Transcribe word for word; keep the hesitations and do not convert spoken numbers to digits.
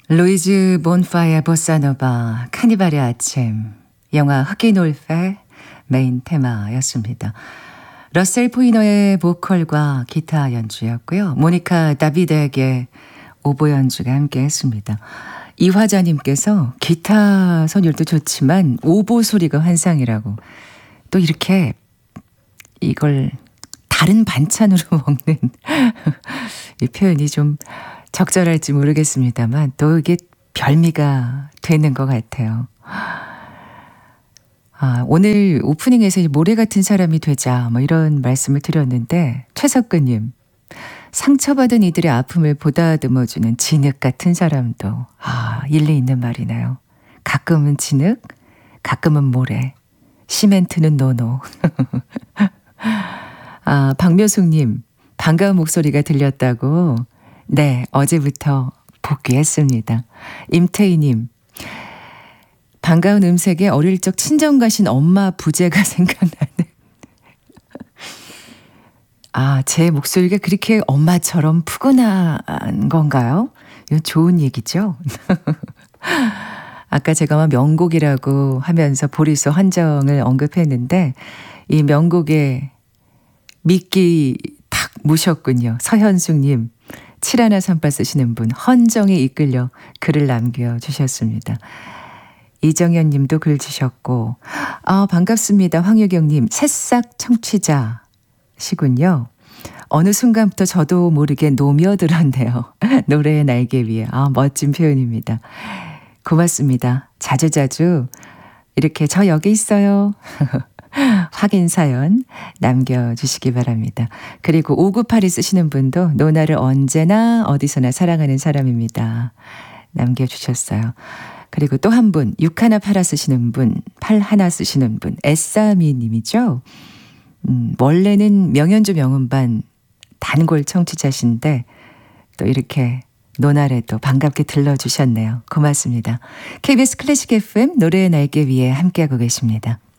루이즈 본파의 보사노바, 카니발의 아침, 영화 흑인 올페 메인 테마였습니다. 러셀 포이너의 보컬과 기타 연주였고요. 모니카 다비덱의 오보 연주가 함께했습니다. 이화자님께서 기타 선율도 좋지만 오보 소리가 환상이라고, 또 이렇게 이걸 다른 반찬으로 먹는 이 표현이 좀 적절할지 모르겠습니다만 또 이게 별미가 되는 것 같아요. 아, 오늘 오프닝에서 모래 같은 사람이 되자 뭐 이런 말씀을 드렸는데, 최석근님, 상처받은 이들의 아픔을 보다듬어주는 진흙 같은 사람도, 아, 일리 있는 말이네요. 가끔은 진흙, 가끔은 모래, 시멘트는 노노. 아, 박묘숙님, 반가운 목소리가 들렸다고. 네, 어제부터 복귀했습니다. 임태희님, 반가운 음색에 어릴 적 친정 가신 엄마 부재가 생각나는. 아, 제 목소리가 그렇게 엄마처럼 푸근한 건가요? 이건 좋은 얘기죠? 아까 제가 막 명곡이라고 하면서 보리소 헌정을 언급했는데, 이 명곡에 미끼 탁 무셨군요. 서현숙님, 칠하나삼팔 쓰시는 분, 헌정에 이끌려 글을 남겨주셨습니다. 이정현 님도 글 주셨고, 아, 반갑습니다. 황유경 님, 새싹 청취자시군요. 어느 순간부터 저도 모르게 노며들었네요. 노래의 날개 위에. 아, 멋진 표현입니다. 고맙습니다. 자주자주 이렇게 저 여기 있어요. 확인 사연 남겨주시기 바랍니다. 그리고 오구팔이 쓰시는 분도 노나를 언제나 어디서나 사랑하는 사람입니다. 남겨주셨어요. 그리고 또 한 분, 육하나 팔아 쓰시는 분, 팔하나 쓰시는 분, 에싸미 님이죠. 음, 원래는 명연주 명음반 단골 청취자신데 또 이렇게 노날에도 반갑게 들러주셨네요. 고맙습니다. 케이비에스 클래식 에프엠 노래의 날개 위에 함께하고 계십니다.